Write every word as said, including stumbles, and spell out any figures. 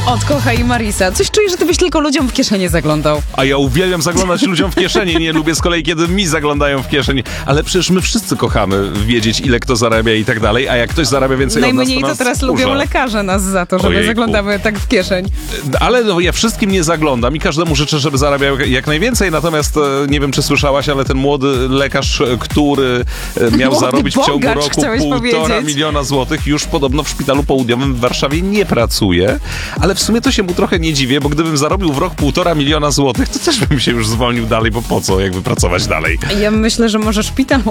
Od Kocha i Marisa. Coś czuję, że ty byś tylko ludziom w kieszenie zaglądał. A ja uwielbiam zaglądać ludziom w kieszeni. Nie lubię z kolei, kiedy mi zaglądają w kieszeń. Ale przecież my wszyscy kochamy wiedzieć, ile kto zarabia i tak dalej. A jak ktoś zarabia więcej od nas, Najmniej to to nas teraz wkurza. lubią lekarze nas za to, żeby Ojejku. zaglądały tak w kieszeń. Ale no, ja wszystkim nie zaglądam i każdemu życzę, żeby zarabiał jak najwięcej. Natomiast e, nie wiem, czy słyszałaś, ale ten młody lekarz, który e, miał Młody zarobić w ciągu bogacz, roku chciałeś półtora powiedzieć. miliona złotych, już podobno w szpitalu południowym w Warszawie nie pracuje. Ale w sumie to się mu trochę nie dziwię, bo gdybym zarobił w rok półtora miliona złotych, to też bym się już zwolnił dalej, bo po co jakby pracować dalej? Ja myślę, że może szpital